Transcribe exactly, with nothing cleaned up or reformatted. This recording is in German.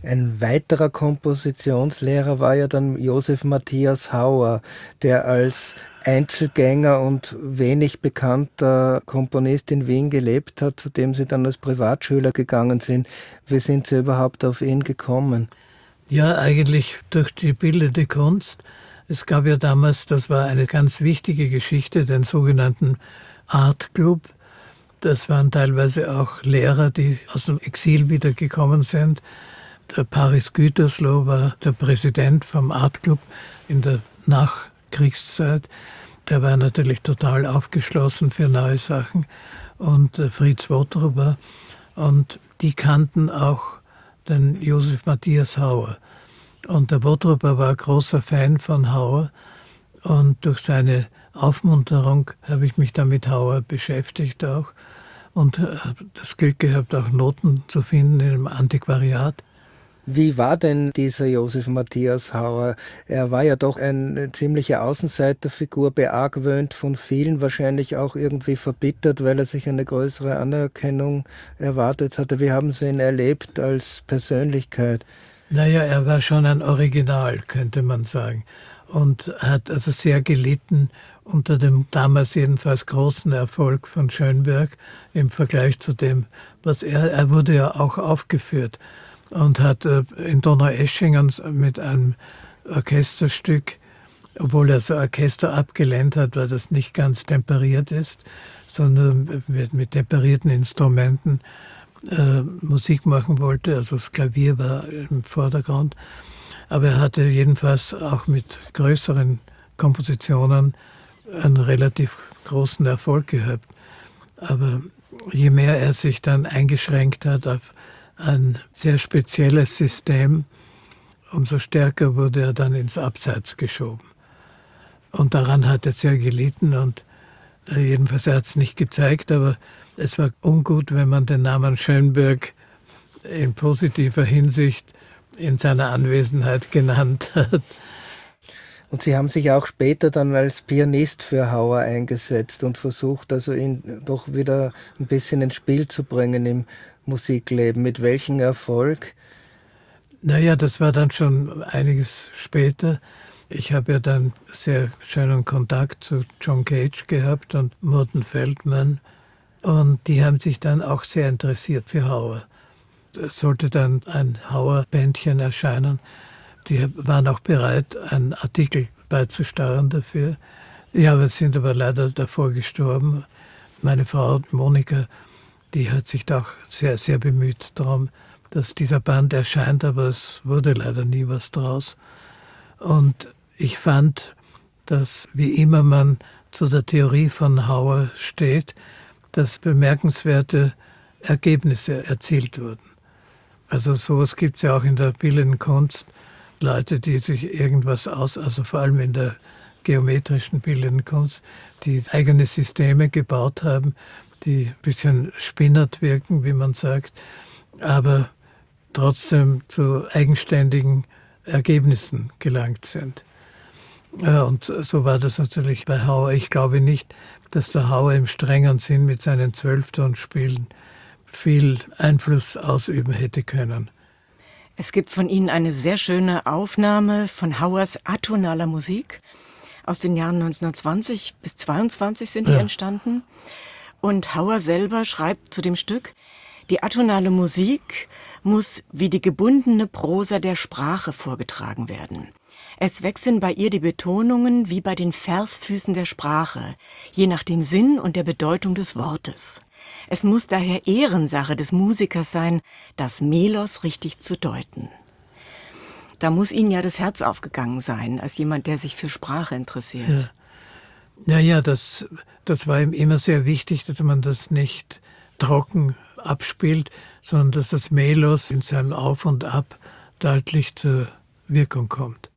Ein weiterer Kompositionslehrer war ja dann Josef Matthias Hauer, der als Einzelgänger und wenig bekannter Komponist in Wien gelebt hat, zu dem Sie dann als Privatschüler gegangen sind. Wie sind Sie überhaupt auf ihn gekommen? Ja, eigentlich durch die bildende Kunst. Es gab ja damals, das war eine ganz wichtige Geschichte, den sogenannten Art Club. Das waren teilweise auch Lehrer, die aus dem Exil wiedergekommen sind. Der Paris Gütersloh war der Präsident vom Art Club in der Nachkriegszeit. Der war natürlich total aufgeschlossen für neue Sachen. Und Fritz Wotrubber. Und die kannten auch den Josef Matthias Hauer. Und der Wotrubber war großer Fan von Hauer. Und durch seine Aufmunterung habe ich mich dann mit Hauer beschäftigt auch. Und das Glück gehabt, auch Noten zu finden in einem Antiquariat. Wie war denn dieser Josef Matthias Hauer? Er war ja doch eine ziemliche Außenseiterfigur, beargwöhnt von vielen, wahrscheinlich auch irgendwie verbittert, weil er sich eine größere Anerkennung erwartet hatte. Wie haben Sie ihn erlebt als Persönlichkeit? Naja, er war schon ein Original, könnte man sagen. Und hat also sehr gelitten unter dem damals jedenfalls großen Erfolg von Schönberg im Vergleich zu dem, was er, er wurde ja auch aufgeführt. Und hat in Donaueschingen mit einem Orchesterstück, obwohl er das Orchester abgelehnt hat, weil das nicht ganz temperiert ist, sondern mit, mit temperierten Instrumenten äh, Musik machen wollte. Also das Klavier war im Vordergrund. Aber er hatte jedenfalls auch mit größeren Kompositionen einen relativ großen Erfolg gehabt. Aber je mehr er sich dann eingeschränkt hat auf ein sehr spezielles System, umso stärker wurde er dann ins Abseits geschoben. Und daran hat er sehr gelitten und äh, jedenfalls er hat es nicht gezeigt, aber es war ungut, wenn man den Namen Schönberg in positiver Hinsicht in seiner Anwesenheit genannt hat. Und Sie haben sich auch später dann als Pianist für Hauer eingesetzt und versucht, also ihn doch wieder ein bisschen ins Spiel zu bringen im Musikleben. Mit welchem Erfolg? Naja, das war dann schon einiges später. Ich habe ja dann sehr schönen Kontakt zu John Cage gehabt und Morton Feldman. Und die haben sich dann auch sehr interessiert für Hauer. Es sollte dann ein Hauer-Bändchen erscheinen. Die waren auch bereit, einen Artikel beizusteuern dafür. Ja, wir sind aber leider davor gestorben. Meine Frau Monika, die hat sich doch sehr, sehr bemüht darum, dass dieser Band erscheint, aber es wurde leider nie was draus. Und ich fand, dass wie immer man zu der Theorie von Hauer steht, dass bemerkenswerte Ergebnisse erzielt wurden. Also sowas gibt es ja auch in der bildenden Kunst. Leute, die sich irgendwas aus, also vor allem in der geometrischen bildenden Kunst, die eigene Systeme gebaut haben, die ein bisschen spinnert wirken, wie man sagt, aber trotzdem zu eigenständigen Ergebnissen gelangt sind. Ja, und so war das natürlich bei Hauer. Ich glaube nicht, dass der Hauer im strengen Sinn mit seinen Zwölftonspielen viel Einfluss ausüben hätte können. Es gibt von Ihnen eine sehr schöne Aufnahme von Hauers atonaler Musik. Aus den Jahren neunzehnhundertzwanzig bis zweiundzwanzig sind die ja entstanden. Und Hauer selber schreibt zu dem Stück, die atonale Musik muss wie die gebundene Prosa der Sprache vorgetragen werden. Es wechseln bei ihr die Betonungen wie bei den Versfüßen der Sprache, je nach dem Sinn und der Bedeutung des Wortes. Es muss daher Ehrensache des Musikers sein, das Melos richtig zu deuten. Da muss Ihnen ja das Herz aufgegangen sein, als jemand, der sich für Sprache interessiert. Ja, ja, ja das, das war ihm immer sehr wichtig, dass man das nicht trocken abspielt, sondern dass das Melos in seinem Auf und Ab deutlich zur Wirkung kommt.